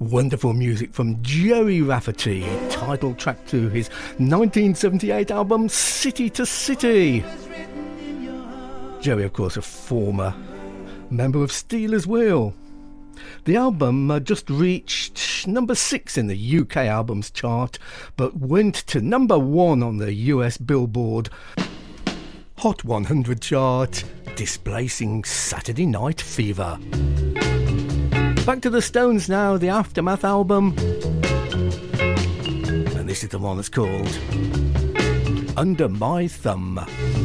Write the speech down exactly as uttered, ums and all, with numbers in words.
Wonderful music from Joey Rafferty, title track to his nineteen seventy-eight album City to City. Joey, of course, a former member of Stealers Wheel. The album uh, just reached number six in the U K albums chart, but went to number one on the U S Billboard Hot one hundred chart, displacing Saturday Night Fever. Back to the Stones now, the Aftermath album. And this is the one that's called Under My Thumb.